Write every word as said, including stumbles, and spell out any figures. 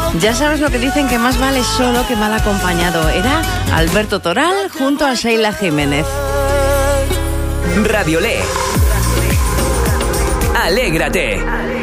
Ya sabes lo que dicen, que más vale solo que mal acompañado. Era Alberto Toral junto a Sheila Jiménez. Radiolé. Alégrate.